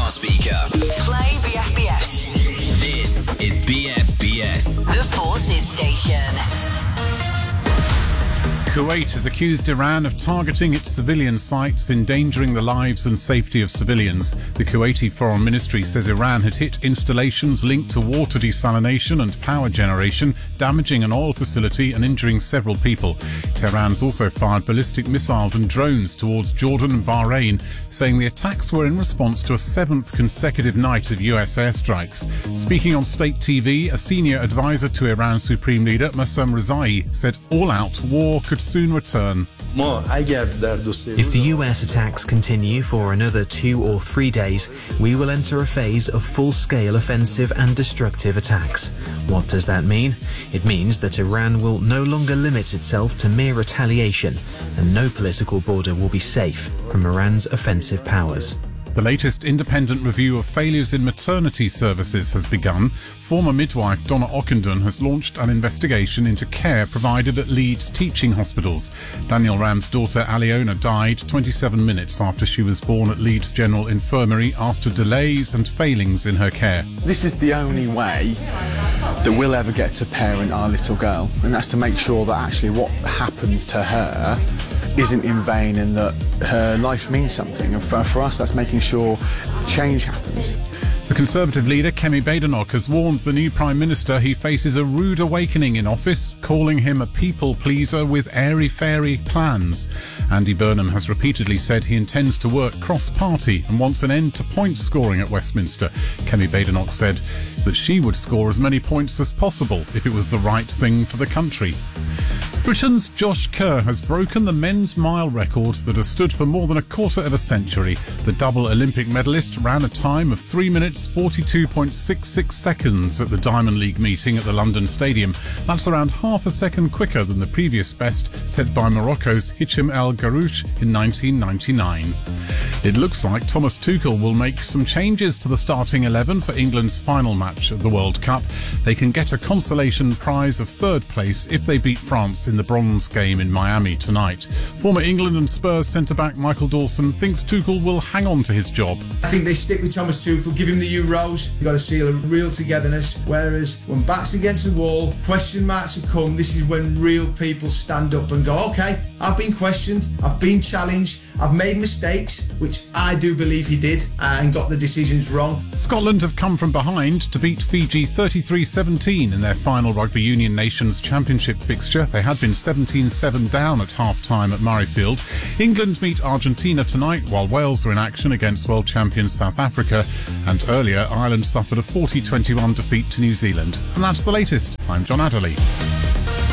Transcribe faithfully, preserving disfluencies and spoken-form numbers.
smart speaker. Play B F B S. This is B F B S. The Forces Station. Kuwait has accused Iran of targeting its civilian sites, endangering the lives and safety of civilians. The Kuwaiti Foreign Ministry says Iran had hit installations linked to water desalination and power generation, damaging an oil facility and injuring several people. Tehran's also fired ballistic missiles and drones towards Jordan and Bahrain, saying the attacks were in response to a seventh consecutive night of U S airstrikes. Speaking on state T V, a senior advisor to Iran's Supreme Leader, Massam Rezai, said all-out war could soon return. If the U S attacks continue for another two or three days, we will enter a phase of full-scale offensive and destructive attacks. What does that mean? It means that Iran will no longer limit itself to mere retaliation, and no political border will be safe from Iran's offensive powers. The latest independent review of failures in maternity services has begun. Former midwife Donna Ockenden has launched an investigation into care provided at Leeds teaching hospitals. Daniel Ram's daughter Aliona died twenty-seven minutes after she was born at Leeds General Infirmary after delays and failings in her care. This is the only way that we'll ever get to parent our little girl, and that's to make sure that actually what happens to her isn't in vain and that her life means something. And for, for us, that's making sure change happens. The Conservative leader, Kemi Badenoch, has warned the new Prime Minister he faces a rude awakening in office, calling him a people-pleaser with airy-fairy plans. Andy Burnham has repeatedly said he intends to work cross-party and wants an end to point scoring at Westminster. Kemi Badenoch said that she would score as many points as possible if it was the right thing for the country. Britain's Josh Kerr has broken the men's mile record that has stood for more than a quarter of a century. The double Olympic medalist ran a time of three minutes forty-two point six six seconds at the Diamond League meeting at the London Stadium. That's around half a second quicker than the previous best set by Morocco's Hicham El Garouche in nineteen ninety-nine. It looks like Thomas Tuchel will make some changes to the starting eleven for England's final match at the World Cup. They can get a consolation prize of third place if they beat France in the bronze game in Miami tonight. Former England and Spurs centre-back Michael Dawson thinks Tuchel will hang on to his job. I think they stick with Thomas Tuchel, give him the Euros. You've got to see a real togetherness, whereas when backs against the wall, question marks have come, this is when real people stand up and go, OK, I've been questioned, I've been challenged, I've made mistakes, which I do believe he did, and got the decisions wrong. Scotland have come from behind to beat Fiji thirty-three seventeen in their final Rugby Union Nations Championship fixture. They had been seventeen seven down at half-time at Murrayfield. England meet Argentina tonight, while Wales are in action against world champions South Africa. And earlier, Ireland suffered a forty twenty-one defeat to New Zealand. And that's the latest. I'm John Adderley.